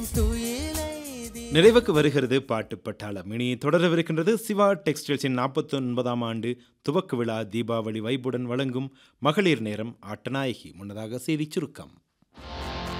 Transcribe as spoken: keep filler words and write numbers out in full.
நிறைவுக்கு வருகிறது பாட்டு பட்டாளம். இனி தொடரவிருக்கின்றது சிவா டெக்ஸ்டைல்ஸின் நாற்பத்தி ஒன்பதாம் ஆண்டு துவக்க விழா தீபாவளி வைபுடன் வழங்கும் மகளிர் நேரம் ஆட்டநாயகி. முன்னதாக செய்திச் சுருக்கம்.